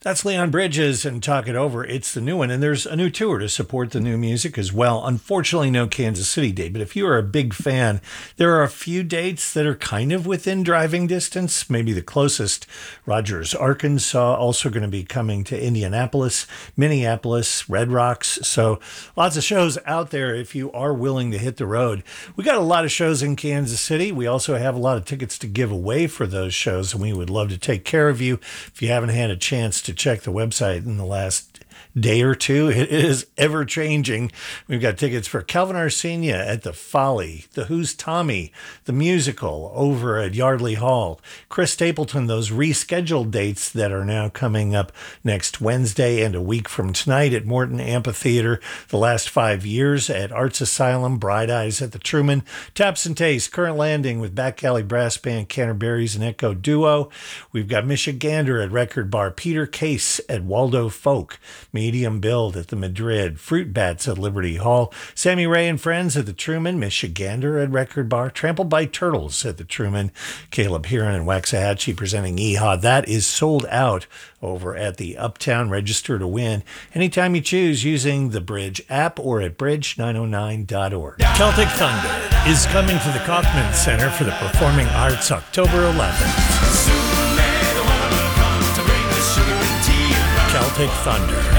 That's Leon Bridges and Talk It Over. It's the new one, and there's a new tour to support the new music as well. Unfortunately, no Kansas City date, but if you are a big fan, there are a few dates that are kind of within driving distance. Maybe the closest, Rogers, Arkansas, also going to be coming to Indianapolis, Minneapolis, Red Rocks. So lots of shows out there if you are willing to hit the road. We got a lot of shows in Kansas City. We also have a lot of tickets to give away for those shows, and we would love to take care of you. If you haven't had a chance to check the website in the last day or two, it is ever changing. We've got tickets for Calvin Arsenia at the Folly, the Who's Tommy, the musical over at Yardley Hall, Chris Stapleton, those rescheduled dates that are now coming up next Wednesday and a week from tonight at Morton Amphitheater, the last 5 years at Arts Asylum, Bright Eyes at the Truman, Taps and Taste, Current Landing with Back Alley Brass Band, Canterbury's and Echo Duo. We've got Michigander at Record Bar, Peter Case at Waldo Folk, Medium Build at the Madrid, Fruit Bats at Liberty Hall, Sammy Ray and Friends at the Truman, Michigander at Record Bar, Trampled by Turtles at the Truman, Caleb Heron and Waxahachie presenting EHA. That is sold out over at the Uptown. Register to win anytime you choose using the Bridge app or at bridge909.org. Celtic Thunder is coming to the Kaufman Center for the Performing Arts October 11th. Celtic Thunder.